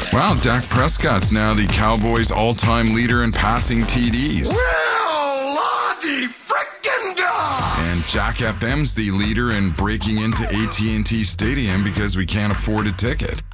Wow, Dak Prescott's now the Cowboys' all-time leader in passing TDs. Well, Lottie frickin' God! And Jack FM's the leader in breaking into AT&T Stadium because we can't afford a ticket.